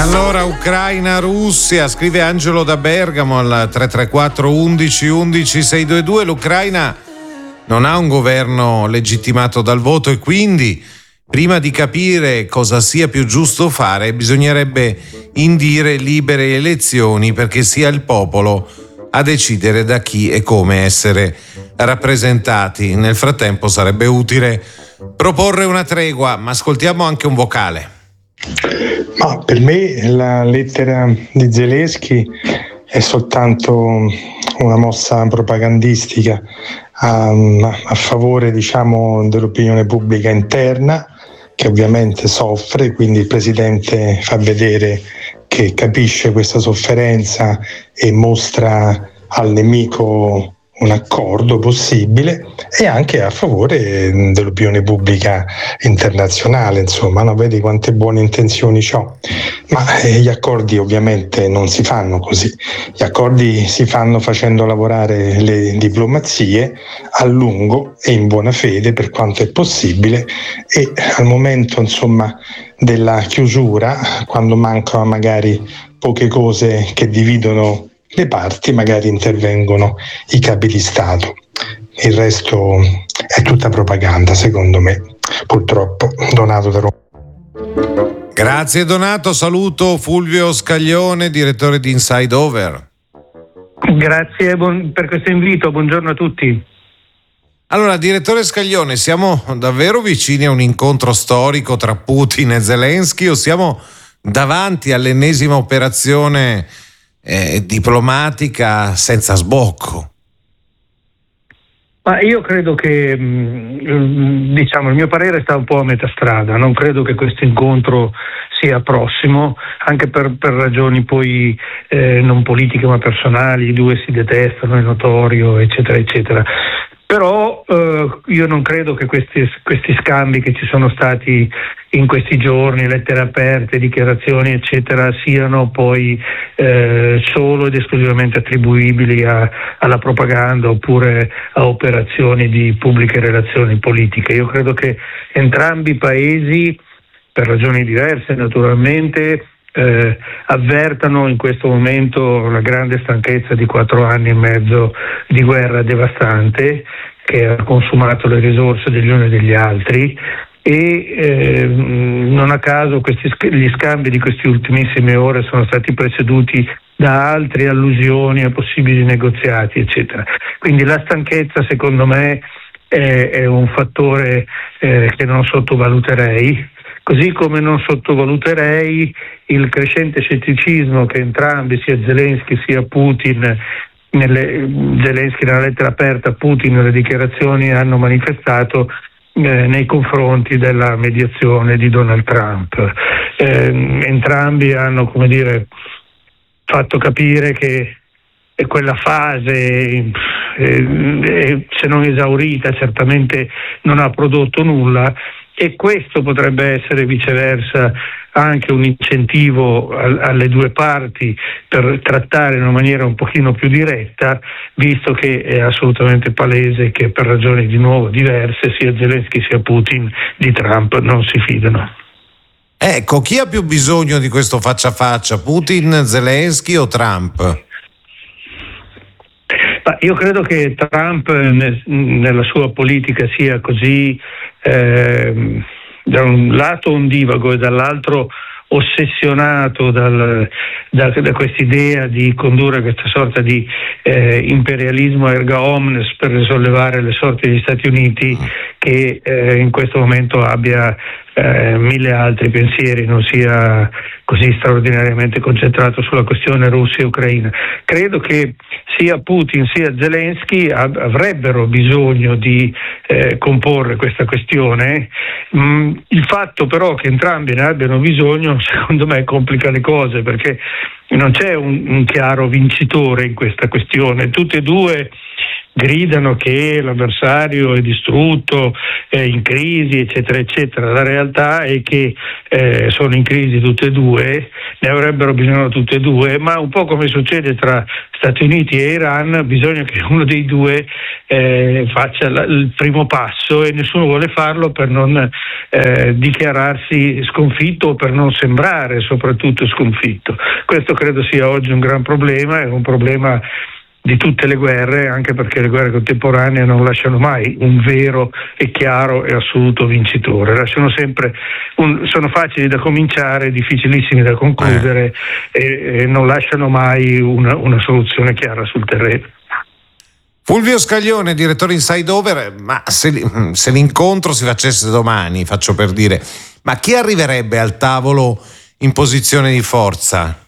allora Ucraina-Russia, scrive Angelo da Bergamo al 334 11 11 622. L'Ucraina non ha un governo legittimato dal voto e quindi prima di capire cosa sia più giusto fare bisognerebbe indire libere elezioni perché sia il popolo a decidere da chi e come essere rappresentati. Nel frattempo sarebbe utile proporre una tregua, ma ascoltiamo anche un vocale. Ma per me la lettera di Zelensky è soltanto una mossa propagandistica a favore, diciamo, dell'opinione pubblica interna, che ovviamente soffre, quindi il presidente fa vedere che capisce questa sofferenza e mostra al nemico un accordo possibile, e anche a favore dell'opinione pubblica internazionale, insomma, no? Vedi quante buone intenzioni c'ho. Ma gli accordi ovviamente non si fanno così, gli accordi si fanno facendo lavorare le diplomazie a lungo e in buona fede per quanto è possibile, e al momento, insomma, della chiusura, quando mancano magari poche cose che dividono le parti, magari intervengono i capi di Stato. Il resto è tutta propaganda, secondo me, purtroppo. Donato da Roma. Grazie Donato, saluto Fulvio Scaglione, direttore di Inside Over. Grazie per questo invito, buongiorno a tutti. Allora, direttore Scaglione, siamo davvero vicini a un incontro storico tra Putin e Zelensky o siamo davanti all'ennesima operazione diplomatica senza sbocco? Ma io credo che, diciamo, il mio parere sta un po' a metà strada. Non credo che questo incontro sia prossimo, anche per ragioni poi non politiche ma personali. I due si detestano, è notorio, eccetera, eccetera. Però io non credo che questi scambi che ci sono stati in questi giorni, lettere aperte, dichiarazioni, eccetera, siano poi solo ed esclusivamente attribuibili alla propaganda oppure a operazioni di pubbliche relazioni politiche. Io credo che entrambi i paesi, per ragioni diverse naturalmente, avvertano in questo momento la grande stanchezza di 4 anni e mezzo di guerra devastante che ha consumato le risorse degli uni e degli altri, e non a caso gli scambi di queste ultimissime ore sono stati preceduti da altre allusioni a possibili negoziati, eccetera. Quindi la stanchezza, secondo me, è un fattore che non sottovaluterei. Così come non sottovaluterei il crescente scetticismo che entrambi, sia Zelensky sia Putin, Zelensky nella lettera aperta, Putin nelle dichiarazioni, hanno manifestato nei confronti della mediazione di Donald Trump. Entrambi hanno, come dire, fatto capire che quella fase, se non esaurita, certamente non ha prodotto nulla. E questo potrebbe essere viceversa anche un incentivo alle due parti per trattare in una maniera un pochino più diretta, visto che è assolutamente palese che per ragioni di nuovo diverse sia Zelensky sia Putin di Trump non si fidano. Ecco, chi ha più bisogno di questo faccia a faccia, Putin, Zelensky o Trump? Ma io credo che Trump nella sua politica sia così da un lato ondivago e dall'altro ossessionato da quest'idea di condurre questa sorta di imperialismo erga omnes per risollevare le sorti degli Stati Uniti, che in questo momento abbia 1000 altri pensieri, non sia così straordinariamente concentrato sulla questione Russia e Ucraina. Credo che sia Putin sia Zelensky avrebbero bisogno di comporre questa questione. Il fatto però che entrambi ne abbiano bisogno, secondo me, complica le cose, perché non c'è un chiaro vincitore in questa questione. Tutti e due gridano che l'avversario è distrutto, è in crisi, eccetera, eccetera. La realtà è che sono in crisi tutte e due, ne avrebbero bisogno tutte e due, ma un po' come succede tra Stati Uniti e Iran, bisogna che uno dei due faccia il primo passo, e nessuno vuole farlo per non dichiararsi sconfitto o per non sembrare soprattutto sconfitto. Questo credo sia oggi un gran problema, è un problema di tutte le guerre, anche perché le guerre contemporanee non lasciano mai un vero e chiaro e assoluto vincitore, lasciano sempre sono facili da cominciare, difficilissimi da concludere e non lasciano mai una soluzione chiara sul terreno. Fulvio Scaglione, direttore Inside Over, ma se l'incontro si facesse domani, faccio per dire, ma chi arriverebbe al tavolo in posizione di forza?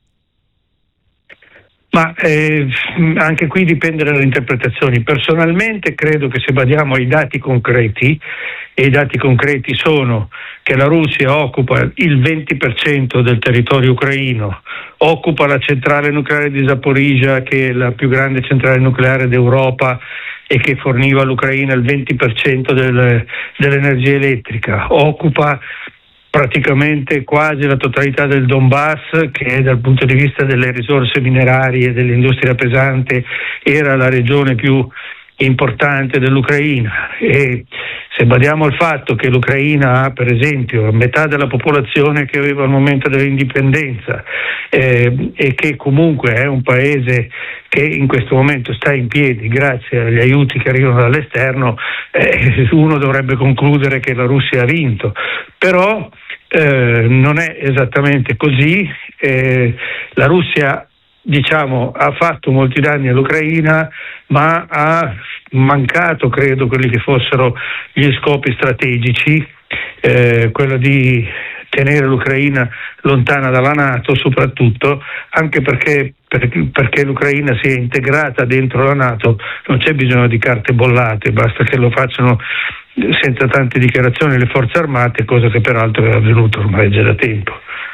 Ma anche qui dipende dalle interpretazioni. Personalmente credo che se badiamo ai dati concreti, e i dati concreti sono che la Russia occupa il 20% del territorio ucraino, occupa la centrale nucleare di Zaporizhzhia, che è la più grande centrale nucleare d'Europa e che forniva all'Ucraina il 20% dell'energia elettrica, occupa praticamente quasi la totalità del Donbass, che dal punto di vista delle risorse minerarie e dell'industria pesante era la regione più importante dell'Ucraina. E se badiamo al fatto che l'Ucraina ha per esempio metà della popolazione che aveva al momento dell'indipendenza e che comunque è un paese che in questo momento sta in piedi grazie agli aiuti che arrivano dall'esterno, uno dovrebbe concludere che la Russia ha vinto, però non è esattamente così. La Russia, diciamo, ha fatto molti danni all'Ucraina, ma ha mancato, credo, quelli che fossero gli scopi strategici, quello di tenere l'Ucraina lontana dalla NATO, soprattutto anche perché l'Ucraina si è integrata dentro la NATO, non c'è bisogno di carte bollate, basta che lo facciano senza tante dichiarazioni le forze armate, cosa che peraltro è avvenuto ormai già da tempo.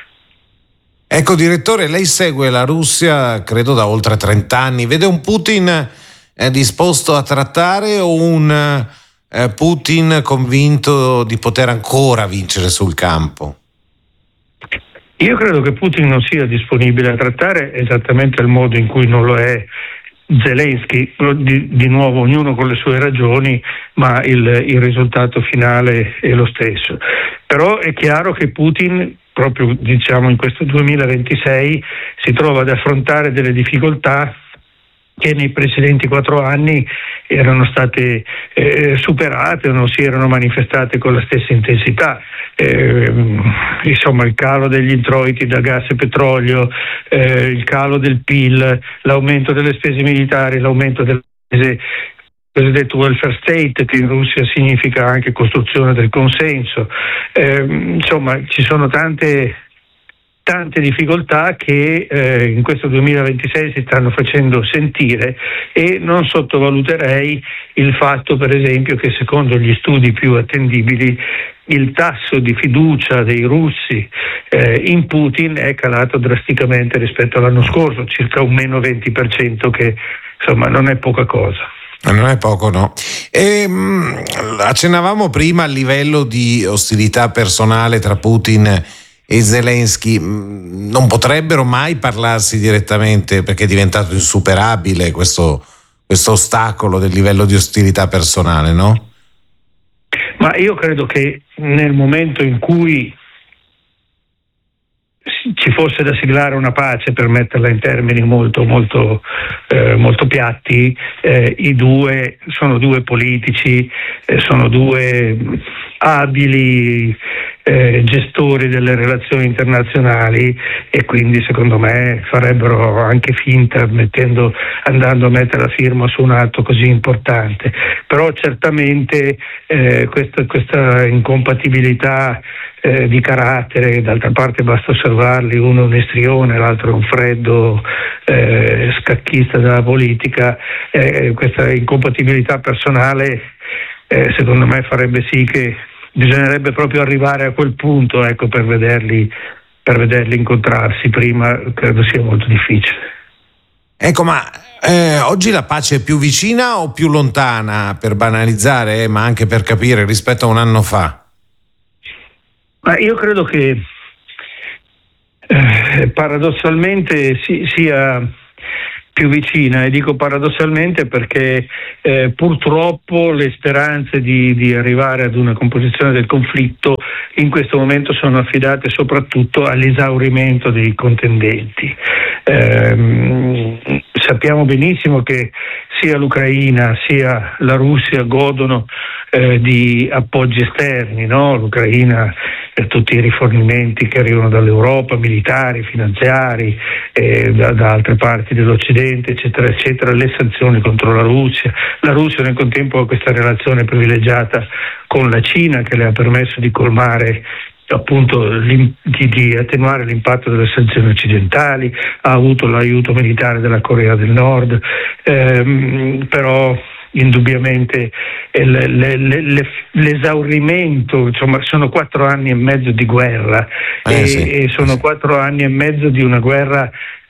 Ecco, direttore, lei segue la Russia credo da oltre 30 anni, vede un Putin disposto a trattare o un Putin convinto di poter ancora vincere sul campo? Io credo che Putin non sia disponibile a trattare esattamente al modo in cui non lo è Zelensky, di nuovo ognuno con le sue ragioni, ma il risultato finale è lo stesso. Però è chiaro che Putin, proprio diciamo in questo 2026, si trova ad affrontare delle difficoltà che nei precedenti 4 anni erano state superate o non si erano manifestate con la stessa intensità. Insomma, il calo degli introiti da gas e petrolio, il calo del PIL, l'aumento delle spese militari, l'aumento delle spese cosiddetto welfare state, che in Russia significa anche costruzione del consenso. Insomma, ci sono tante difficoltà che in questo 2026 si stanno facendo sentire, e non sottovaluterei il fatto, per esempio, che secondo gli studi più attendibili il tasso di fiducia dei russi in Putin è calato drasticamente rispetto all'anno scorso, circa un meno 20%, che insomma non è poca cosa. Non è poco, no. Accennavamo prima al livello di ostilità personale tra Putin e Zelensky. Non potrebbero mai parlarsi direttamente perché è diventato insuperabile questo ostacolo del livello di ostilità personale, no? Ma io credo che nel momento in cui ci fosse da siglare una pace, per metterla in termini molto piatti, i due sono due politici, sono due abili gestori delle relazioni internazionali, e quindi secondo me farebbero anche finta andando a mettere la firma su un atto così importante. Però certamente questa incompatibilità di carattere, d'altra parte basta osservarli, uno è un istrione, l'altro è un freddo scacchista della politica, questa incompatibilità personale secondo me farebbe sì che bisognerebbe proprio arrivare a quel punto, ecco, per vederli incontrarsi. Prima credo sia molto difficile. Ecco, ma oggi la pace è più vicina o più lontana, per banalizzare, ma anche per capire, rispetto a un anno fa? Ma io credo che paradossalmente sia più vicina, e dico paradossalmente perché purtroppo le speranze di arrivare ad una composizione del conflitto in questo momento sono affidate soprattutto all'esaurimento dei contendenti. Sappiamo benissimo che sia l'Ucraina sia la Russia godono di appoggi esterni, no? L'Ucraina tutti i rifornimenti che arrivano dall'Europa, militari, finanziari, da altre parti dell'Occidente, eccetera, eccetera, le sanzioni contro la Russia nel contempo ha questa relazione privilegiata con la Cina che le ha permesso di colmare appunto di attenuare l'impatto delle sanzioni occidentali, ha avuto l'aiuto militare della Corea del Nord, però indubbiamente l'esaurimento, insomma, sono 4 anni e mezzo di guerra e sono 4 anni e mezzo di una guerra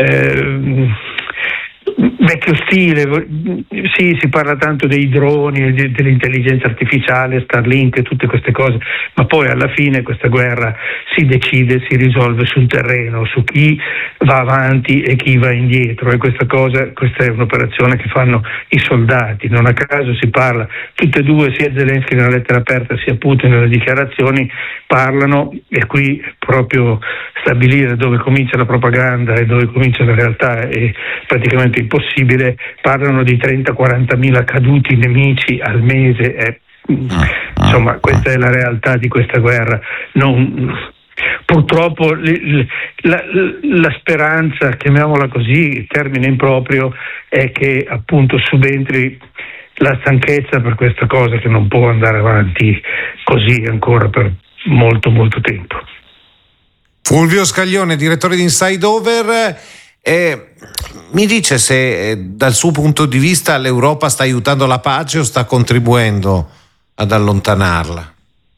vecchio stile. Sì, si parla tanto dei droni, dell'intelligenza artificiale, Starlink e tutte queste cose, ma poi alla fine questa guerra si risolve sul terreno, su chi va avanti e chi va indietro, e questa è un'operazione che fanno i soldati. Non a caso si parla, tutte e due, sia Zelensky nella lettera aperta sia Putin nelle dichiarazioni parlano, e qui proprio stabilire dove comincia la propaganda e dove comincia la realtà è praticamente impossibile. Parlano di 30-40 mila caduti nemici al mese, insomma questa è la realtà di questa guerra. Purtroppo la speranza, chiamiamola così, termine improprio, è che appunto subentri la stanchezza per questa cosa che non può andare avanti così ancora per molto molto tempo. Fulvio Scaglione, direttore di Inside Over, mi dice se dal suo punto di vista l'Europa sta aiutando la pace o sta contribuendo ad allontanarla?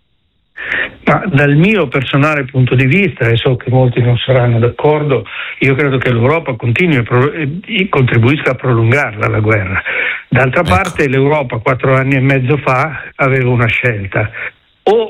Ma dal mio personale punto di vista, e so che molti non saranno d'accordo, io credo che l'Europa continui e contribuisca a prolungarla la guerra. D'altra parte l'Europa 4 anni e mezzo fa aveva una scelta: o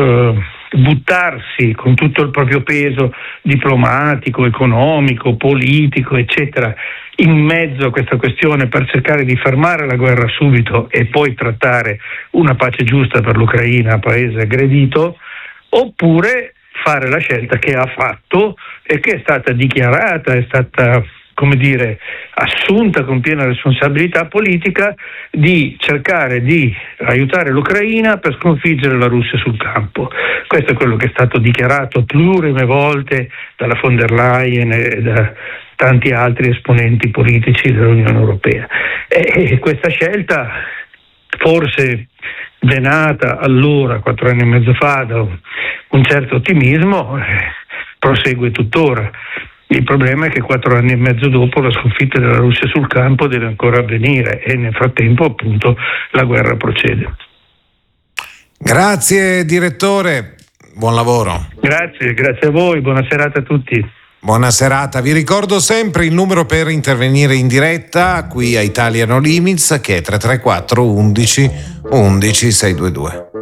buttarsi con tutto il proprio peso diplomatico, economico, politico, eccetera, in mezzo a questa questione per cercare di fermare la guerra subito e poi trattare una pace giusta per l'Ucraina, paese aggredito, oppure fare la scelta che ha fatto e che è stata dichiarata, è stata, come dire, assunta con piena responsabilità politica, di cercare di aiutare l'Ucraina per sconfiggere la Russia sul campo. Questo è quello che è stato dichiarato plurime volte dalla von der Leyen e da tanti altri esponenti politici dell'Unione Europea. E questa scelta, forse venata allora, 4 anni e mezzo fa, da un certo ottimismo, prosegue tuttora. Il problema è che 4 anni e mezzo dopo la sconfitta della Russia sul campo deve ancora avvenire e nel frattempo appunto la guerra procede. Grazie direttore, buon lavoro. Grazie a voi, buona serata a tutti. Buona serata, vi ricordo sempre il numero per intervenire in diretta qui a Italia No Limits, che è 334 11 11 622.